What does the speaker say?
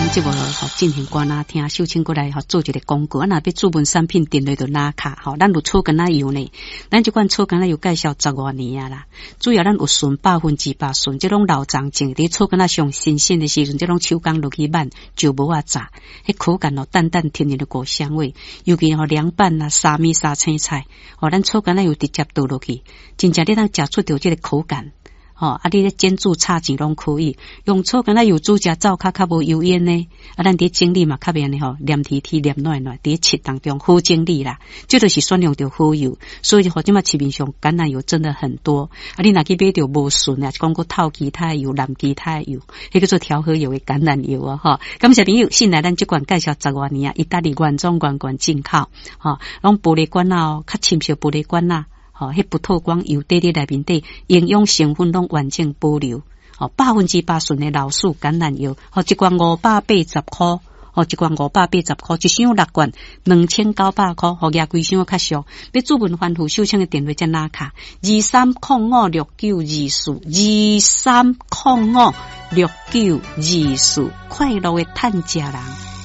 咱节目吼进行歌仔听，秀清过来吼做一个广告。啊，若要注文产品订来就拉卡吼，咱有草柑仔油呢，咱这款草柑仔油介绍10多年啊啦。主要咱有纯100%纯，这种老长种伫草柑仔上新鲜的时阵，这种手工落去慢就无啊炸，迄口感哦淡淡甜甜的果香味，尤其吼凉拌啊、沙米沙青菜，哦，咱草柑仔油直接倒落去，真正你通食出着这个口感。哦，你咧煎煮炒钱拢可以，用草柑仔油煮食灶较无油烟呢。咱伫整理嘛较免呢吼，黏贴贴黏软软，伫切当中好整理啦。这就是选用着好油，所以吼即马市面上橄榄油真的很多。你若去买着无纯啊，讲过透其他油、蓝其他油，迄个做调和油的橄榄油啊吼。感谢朋友，信来咱即款介绍10多年啊，意大利原装进口，吼，拢玻璃罐啊，较深色玻璃罐啊。哦，迄不透光油底内面底营养成分拢完整保留。哦，100%纯的老树橄榄油，哦，一罐580块，哦，一罐580块，一箱6罐2900块，哦，价规箱较俗。要注文欢富秀清的电话在哪卡？23056924，23056924，快乐的趁食人。